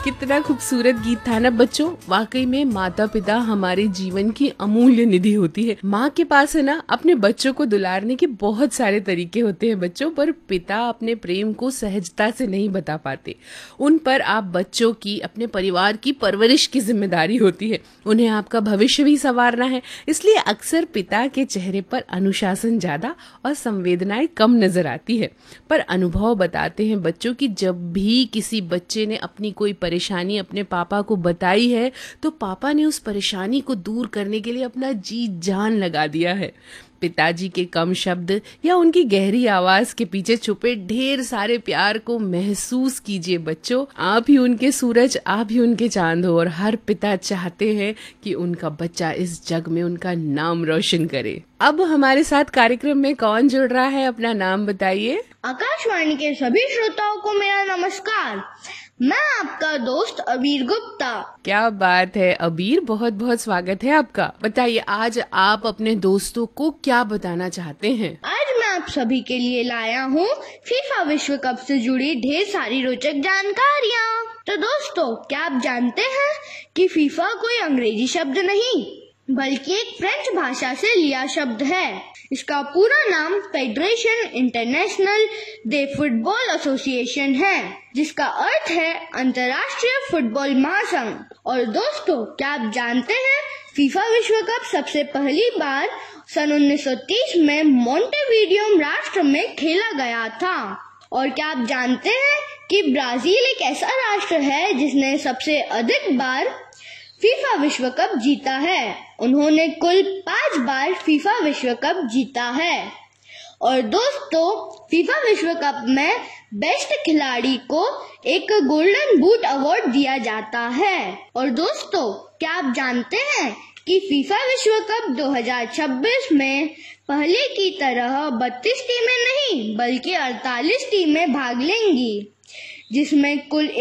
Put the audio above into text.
कितना खूबसूरत गीत था ना बच्चों। वाकई में माता पिता हमारे जीवन की अमूल्य निधि होती है। माँ के पास है ना अपने बच्चों को दुलारने के बहुत सारे तरीके होते हैं बच्चों, पर पिता अपने प्रेम को सहजता से नहीं बता पाते। उन पर आप बच्चों की, अपने परिवार की परवरिश की जिम्मेदारी होती है। उन्हें आपका भविष्य भी संवारना है, इसलिए अक्सर पिता के चेहरे पर अनुशासन ज्यादा और संवेदनाएं कम नजर आती है। पर अनुभव बताते हैं बच्चों की जब भी किसी बच्चे ने अपनी कोई परेशानी अपने पापा को बताई है तो पापा ने उस परेशानी को दूर करने के लिए अपना जी जान लगा दिया है। पिताजी के कम शब्द या उनकी गहरी आवाज के पीछे छुपे ढेर सारे प्यार को महसूस कीजिए बच्चों। आप ही उनके सूरज, आप ही उनके चांद हो, और हर पिता चाहते हैं कि उनका बच्चा इस जग में उनका नाम रोशन करे। अब हमारे साथ कार्यक्रम में कौन जुड़ रहा है, अपना नाम बताइए। आकाशवाणी के सभी श्रोताओं को मेरा नमस्कार। मैं आपका दोस्त अबीर गुप्ता। क्या बात है अबीर, बहुत बहुत स्वागत है आपका। बताइए आज आप अपने दोस्तों को क्या बताना चाहते हैं। आज मैं आप सभी के लिए लाया हूँ फीफा विश्व कप से जुड़ी ढेर सारी रोचक जानकारियाँ। तो दोस्तों, क्या आप जानते हैं कि फीफा कोई अंग्रेजी शब्द नहीं बल्कि एक फ्रेंच भाषा से लिया शब्द है। इसका पूरा नाम फेडरेशन इंटरनेशनल दे फुटबॉल एसोसिएशन है, जिसका अर्थ है अंतर्राष्ट्रीय फुटबॉल महासंघ। और दोस्तों, क्या आप जानते हैं फीफा विश्व कप सबसे पहली बार सन 1930 में मोंटेवीडियो राष्ट्र में खेला गया था। और क्या आप जानते हैं कि ब्राजील एक ऐसा राष्ट्र है जिसने सबसे अधिक बार फीफा विश्व कप जीता है। उन्होंने कुल 5 बार फीफा विश्व कप जीता है। और दोस्तों, फीफा विश्व कप में बेस्ट खिलाड़ी को एक गोल्डन बूट अवार्ड दिया जाता है। और दोस्तों, क्या आप जानते हैं कि फीफा विश्व कप 2026 में पहले की तरह 32 टीमें नहीं बल्कि 48 टीमें भाग लेंगी, जिसमें कुल